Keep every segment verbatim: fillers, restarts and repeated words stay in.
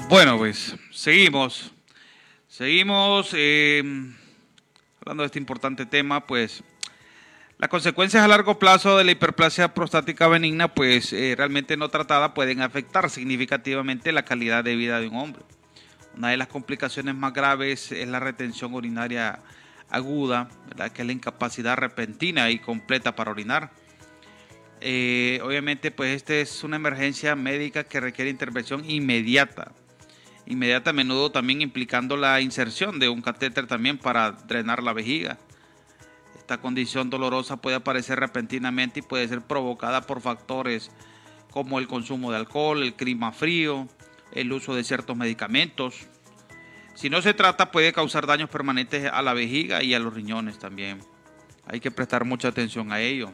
Bueno, pues seguimos, seguimos eh, hablando de este importante tema, pues las consecuencias a largo plazo de la hiperplasia prostática benigna, pues eh, realmente no tratada, pueden afectar significativamente la calidad de vida de un hombre. Una de las complicaciones más graves es la retención urinaria aguda, ¿verdad? Que es la incapacidad repentina y completa para orinar. Eh, obviamente, pues esta es una emergencia médica que requiere intervención inmediata. Inmediata, a menudo también implicando la inserción de un catéter también para drenar la vejiga. Esta condición dolorosa puede aparecer repentinamente y puede ser provocada por factores como el consumo de alcohol, el clima frío, el uso de ciertos medicamentos. Si no se trata, puede causar daños permanentes a la vejiga y a los riñones también. Hay que prestar mucha atención a ello.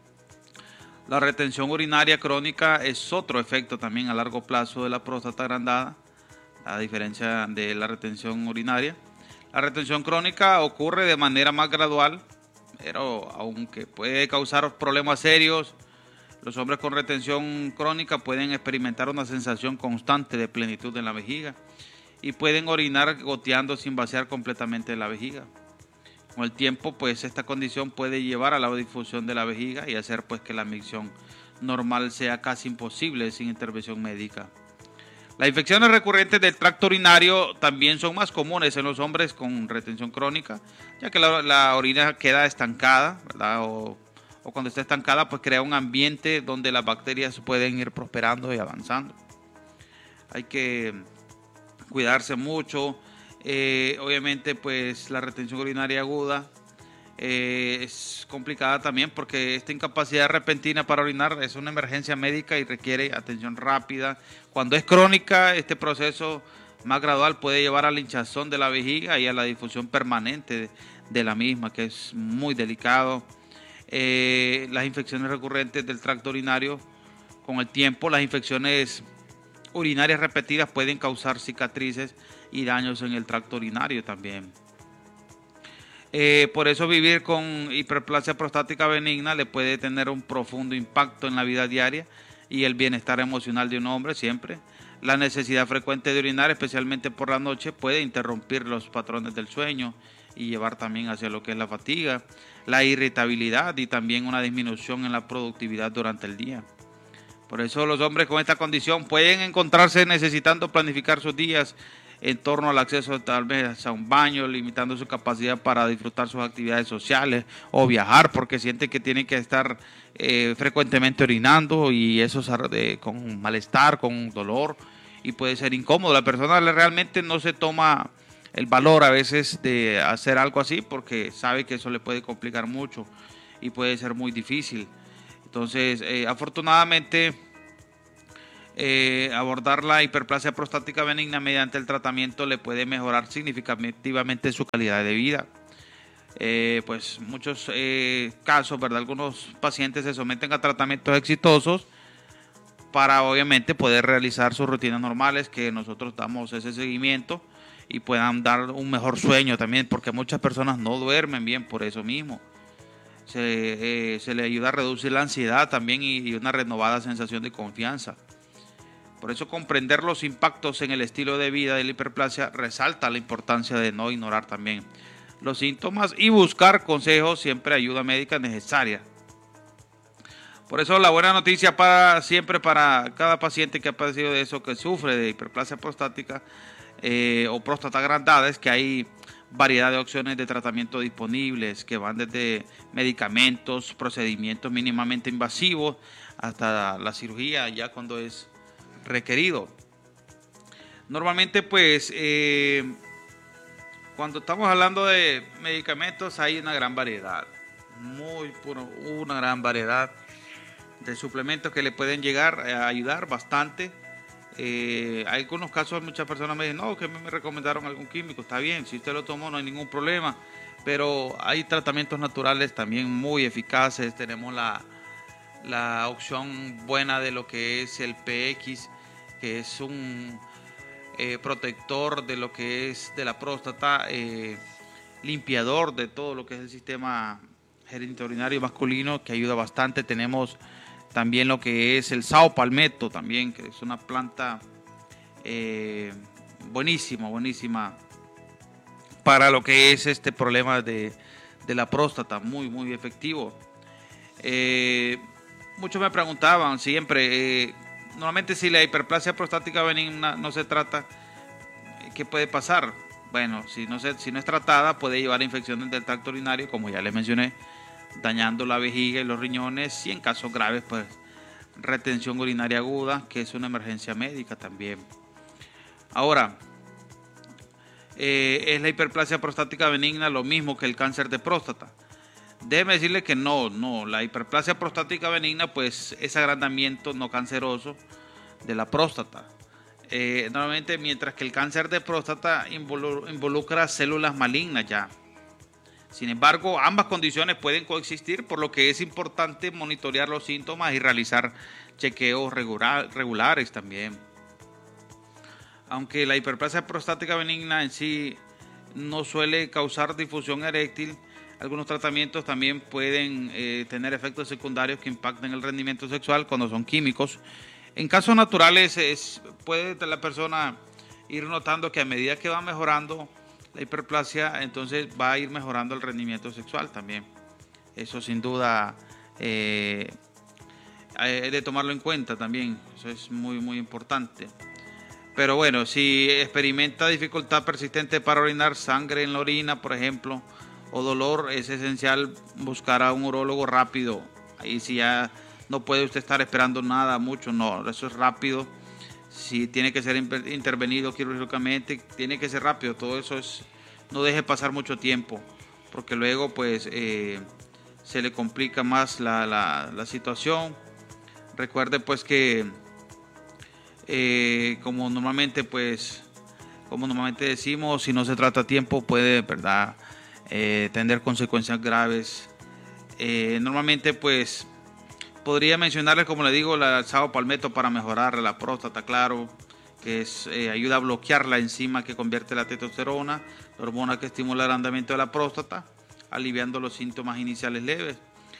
La retención urinaria crónica es otro efecto también a largo plazo de la próstata agrandada, a diferencia de la retención urinaria. La retención crónica ocurre de manera más gradual, pero aunque puede causar problemas serios, los hombres con retención crónica pueden experimentar una sensación constante de plenitud en la vejiga y pueden orinar goteando sin vaciar completamente la vejiga. Con el tiempo, pues esta condición puede llevar a la difusión de la vejiga y hacer pues que la micción normal sea casi imposible sin intervención médica. Las infecciones recurrentes del tracto urinario también son más comunes en los hombres con retención crónica, ya que la, la orina queda estancada, ¿verdad? O, o cuando está estancada, pues crea un ambiente donde las bacterias pueden ir prosperando y avanzando. Hay que cuidarse mucho. Eh, obviamente, pues la retención urinaria aguda eh, es complicada también porque esta incapacidad repentina para orinar es una emergencia médica y requiere atención rápida. Cuando es crónica, este proceso más gradual puede llevar a la hinchazón de la vejiga y a la difusión permanente de, de la misma, que es muy delicado. Eh, las infecciones recurrentes del tracto urinario, con el tiempo, las infecciones urinarias repetidas pueden causar cicatrices y daños en el tracto urinario también. Eh, por eso vivir con hiperplasia prostática benigna le puede tener un profundo impacto en la vida diaria y el bienestar emocional de un hombre siempre. La necesidad frecuente de orinar, especialmente por la noche, puede interrumpir los patrones del sueño y llevar también hacia lo que es la fatiga, la irritabilidad y también una disminución en la productividad durante el día. Por eso los hombres con esta condición pueden encontrarse necesitando planificar sus días en torno al acceso tal vez a un baño, limitando su capacidad para disfrutar sus actividades sociales o viajar porque sienten que tienen que estar eh, frecuentemente orinando y eso es de, con malestar, con dolor y puede ser incómodo. La persona realmente no se toma el valor a veces de hacer algo así porque sabe que eso le puede complicar mucho y puede ser muy difícil. Entonces, eh, afortunadamente, eh, abordar la hiperplasia prostática benigna mediante el tratamiento le puede mejorar significativamente su calidad de vida. Eh, pues muchos eh, casos, ¿verdad? Algunos pacientes se someten a tratamientos exitosos para obviamente poder realizar sus rutinas normales, que nosotros damos ese seguimiento y puedan dar un mejor sueño también, porque muchas personas no duermen bien por eso mismo. Se, eh, se le ayuda a reducir la ansiedad también y, y una renovada sensación de confianza. Por eso comprender los impactos en el estilo de vida de la hiperplasia resalta la importancia de no ignorar también los síntomas y buscar consejos, siempre ayuda médica necesaria. Por eso la buena noticia para siempre para cada paciente que ha padecido de eso, que sufre de hiperplasia prostática eh, o próstata agrandada, es que hay variedad de opciones de tratamiento disponibles que van desde medicamentos, procedimientos mínimamente invasivos hasta la cirugía ya cuando es requerido. Normalmente pues eh, cuando estamos hablando de medicamentos hay una gran variedad, muy puro, una gran variedad de suplementos que le pueden llegar a ayudar bastante. Eh, hay algunos casos, muchas personas me dicen, no, que me recomendaron algún químico. Está bien, si usted lo tomó no hay ningún problema, pero hay tratamientos naturales también muy eficaces. Tenemos la, la opción buena de lo que es el P X, que es un eh, protector de lo que es de la próstata, eh, limpiador de todo lo que es el sistema genitourinario masculino, que ayuda bastante. Tenemos también lo que es el sao palmetto también, que es una planta eh, buenísimo, buenísima para lo que es este problema de, de la próstata, muy, muy efectivo. Eh, muchos me preguntaban siempre, eh, normalmente si la hiperplasia prostática benigna no se trata, ¿qué puede pasar? Bueno, si no, se, si no es tratada puede llevar a infecciones del tracto urinario, como ya les mencioné, dañando la vejiga y los riñones, y en casos graves pues retención urinaria aguda, que es una emergencia médica también. Ahora, eh, ¿es la hiperplasia prostática benigna lo mismo que el cáncer de próstata? Déjeme decirle que no, no, la hiperplasia prostática benigna pues es agrandamiento no canceroso de la próstata. Eh, normalmente, mientras que el cáncer de próstata involucra células malignas ya. Sin embargo, ambas condiciones pueden coexistir, por lo que es importante monitorear los síntomas y realizar chequeos regular, regulares también. Aunque la hiperplasia prostática benigna en sí no suele causar disfunción eréctil, algunos tratamientos también pueden eh, tener efectos secundarios que impacten el rendimiento sexual cuando son químicos. En casos naturales es, puede la persona ir notando que a medida que va mejorando la hiperplasia, entonces va a ir mejorando el rendimiento sexual también. Eso sin duda eh, hay de tomarlo en cuenta también, eso es muy muy importante. Pero bueno, si experimenta dificultad persistente para orinar, sangre en la orina, por ejemplo, o dolor, es esencial buscar a un urólogo rápido. Ahí si ya no puede usted estar esperando nada mucho, no, eso es rápido. Si tiene que ser intervenido quirúrgicamente, tiene que ser rápido. Todo eso es, no deje pasar mucho tiempo, porque luego pues eh, se le complica más la, la, la situación. Recuerde pues que eh, como normalmente pues como normalmente decimos, si no se trata a tiempo puede, verdad, eh, tener consecuencias graves. Eh, normalmente pues podría mencionarles, como le digo, la alzado palmetto para mejorar la próstata, claro, que es, eh, ayuda a bloquear la enzima que convierte la testosterona, la hormona que estimula el andamiento de la próstata, aliviando los síntomas iniciales leves.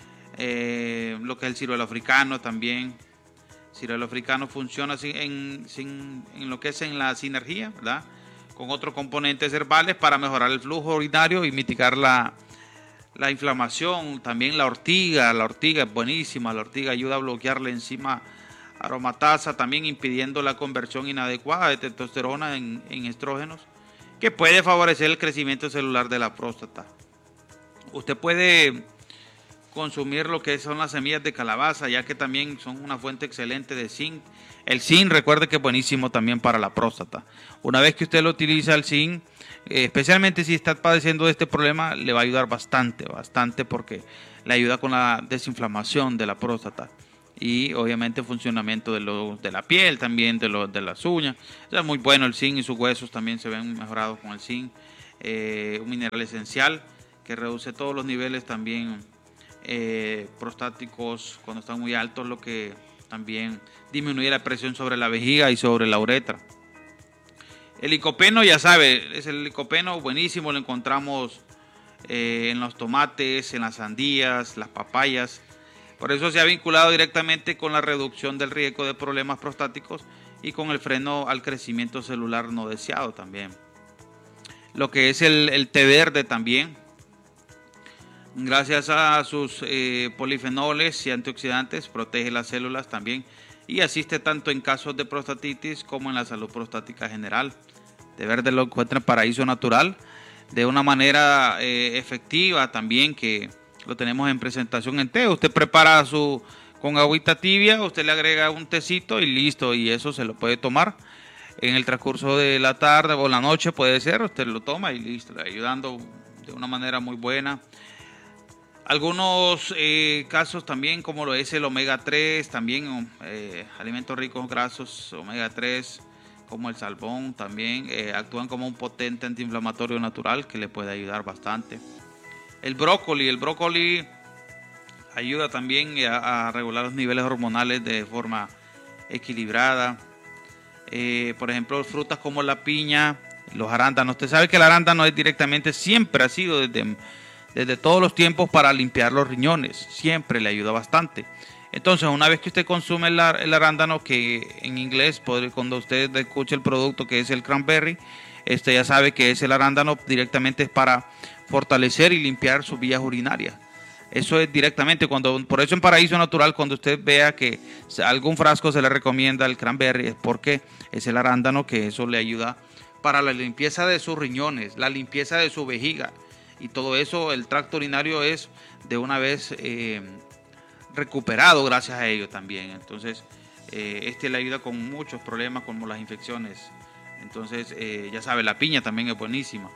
Eh, lo que es el ciruelo africano también. El ciruelo africano funciona sin, en, sin, en lo que es en la sinergia, ¿verdad?, con otros componentes herbales para mejorar el flujo urinario y mitigar la, la inflamación. También la ortiga, la ortiga es buenísima, la ortiga ayuda a bloquear la enzima aromatasa, también impidiendo la conversión inadecuada de testosterona en, en estrógenos, que puede favorecer el crecimiento celular de la próstata. Usted puede consumir lo que son las semillas de calabaza, ya que también son una fuente excelente de zinc. El zinc, recuerde que es buenísimo también para la próstata. Una vez que usted lo utiliza, el zinc, eh, especialmente si está padeciendo de este problema, le va a ayudar bastante, bastante, porque le ayuda con la desinflamación de la próstata y obviamente el funcionamiento de, lo, de la piel, también de, lo, de las uñas. O sea, es muy bueno el zinc, y sus huesos también se ven mejorados con el zinc. Eh, un mineral esencial que reduce todos los niveles también eh, prostáticos cuando están muy altos, lo que también disminuye la presión sobre la vejiga y sobre la uretra. El licopeno, ya sabe, es el licopeno buenísimo, lo encontramos eh, en los tomates, en las sandías, las papayas. Por eso se ha vinculado directamente con la reducción del riesgo de problemas prostáticos y con el freno al crecimiento celular no deseado también. Lo que es el, el té verde también, gracias a sus eh, polifenoles y antioxidantes, protege las células también y asiste tanto en casos de prostatitis como en la salud prostática general. Té verde lo encuentra en Paraíso Natural de una manera eh, efectiva también, que lo tenemos en presentación en té. Usted prepara su con agüita tibia, usted le agrega un tecito y listo, y eso se lo puede tomar en el transcurso de la tarde o la noche, puede ser, usted lo toma y listo, ayudando de una manera muy buena. Algunos eh, casos también, como lo es el omega tres, también eh, alimentos ricos grasos, omega tres, como el salmón, también eh, actúan como un potente antiinflamatorio natural que le puede ayudar bastante. El brócoli, el brócoli ayuda también a, a regular los niveles hormonales de forma equilibrada. Eh, por ejemplo, frutas como la piña, los arándanos. Usted sabe que el arándano es directamente, siempre ha sido desde... desde todos los tiempos para limpiar los riñones, siempre le ayuda bastante. Entonces, una vez que usted consume el, el arándano, que en inglés, cuando usted escuche el producto que es el cranberry, este ya sabe que es el arándano, directamente es para fortalecer y limpiar sus vías urinarias. Eso es directamente, cuando, por eso en Paraíso Natural, cuando usted vea que algún frasco se le recomienda el cranberry, es porque es el arándano, que eso le ayuda para la limpieza de sus riñones, la limpieza de su vejiga, y todo eso, el tracto urinario es de una vez eh, recuperado gracias a ello también. Entonces, eh, este le ayuda con muchos problemas como las infecciones. Entonces, eh, ya sabe, la piña también es buenísima.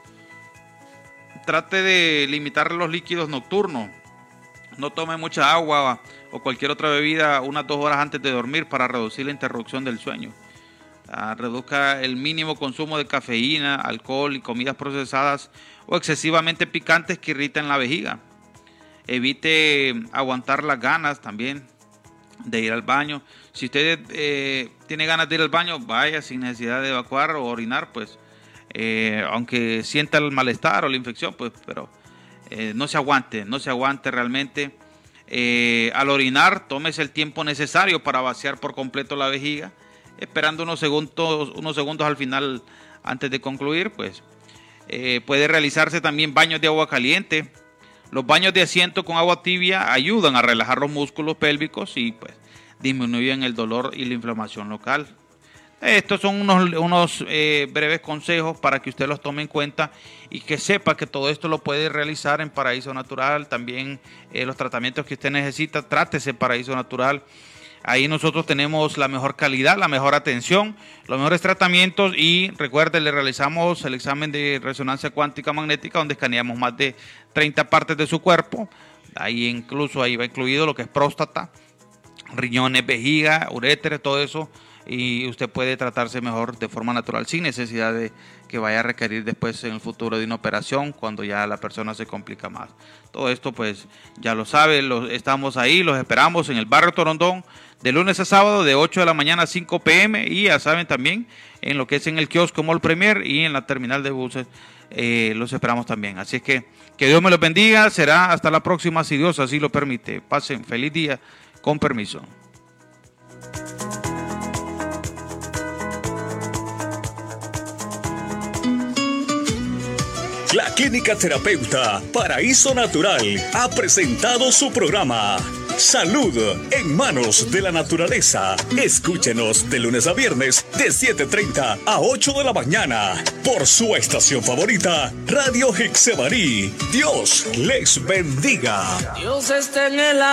Trate de limitar los líquidos nocturnos. No tome mucha agua o cualquier otra bebida unas dos horas antes de dormir para reducir la interrupción del sueño. Uh, reduzca el mínimo consumo de cafeína, alcohol y comidas procesadas o excesivamente picantes que irritan la vejiga. Evite aguantar las ganas también de ir al baño. Si usted eh, tiene ganas de ir al baño, vaya sin necesidad de evacuar o orinar, pues eh, aunque sienta el malestar o la infección, pues pero eh, no se aguante, no se aguante realmente. Eh, al orinar, tómese el tiempo necesario para vaciar por completo la vejiga, esperando unos segundos, unos segundos al final antes de concluir. Pues eh, puede realizarse también baños de agua caliente. Los baños de asiento con agua tibia ayudan a relajar los músculos pélvicos y pues disminuyen el dolor y la inflamación local. Estos son unos, unos eh, breves consejos para que usted los tome en cuenta y que sepa que todo esto lo puede realizar en Paraíso Natural. También eh, los tratamientos que usted necesita, trátese Paraíso Natural. Ahí nosotros tenemos la mejor calidad, la mejor atención, los mejores tratamientos, y recuerde, le realizamos el examen de resonancia cuántica magnética donde escaneamos más de treinta partes de su cuerpo. Ahí incluso ahí va incluido lo que es próstata, riñones, vejiga, uréter, todo eso, y usted puede tratarse mejor de forma natural sin necesidad de que vaya a requerir después en el futuro de una operación cuando ya la persona se complica más. Todo esto pues ya lo sabe, lo, estamos ahí, los esperamos en el barrio Torondón de lunes a sábado de ocho de la mañana a cinco pe eme, y ya saben también en lo que es en el kiosco Mall Premier y en la terminal de buses, eh, los esperamos también. Así es que que Dios me los bendiga, será hasta la próxima si Dios así lo permite. Pasen feliz día, con permiso. La Clínica Terapeuta Paraíso Natural ha presentado su programa Salud en Manos de la Naturaleza. Escúchenos de lunes a viernes de siete treinta a ocho de la mañana por su estación favorita, Radio Hixebarí. Dios les bendiga. Dios está en el